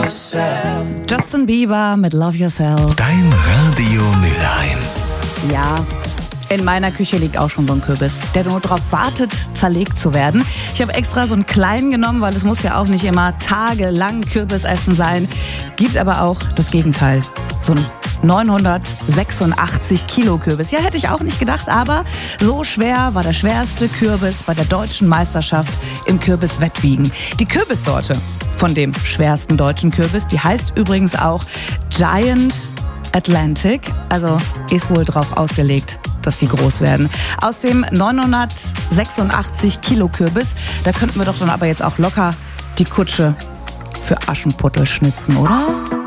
Justin Bieber mit Love Yourself. Dein Radio Mülheim. Ja, in meiner Küche liegt auch schon so ein Kürbis, der nur darauf wartet, zerlegt zu werden. Ich habe extra so einen kleinen genommen, weil es muss ja auch nicht immer tagelang Kürbisessen sein. Gibt aber auch das Gegenteil. So ein 986 Kilo Kürbis. Ja, hätte ich auch nicht gedacht, aber so schwer war der schwerste Kürbis bei der deutschen Meisterschaft im Kürbiswettwiegen. Die Kürbissorte von dem schwersten deutschen Kürbis, die heißt übrigens auch Giant Atlantic, also ist wohl drauf ausgelegt, dass die groß werden. Aus dem 986 Kilo Kürbis, da könnten wir doch dann aber jetzt auch locker die Kutsche für Aschenputtel schnitzen, oder?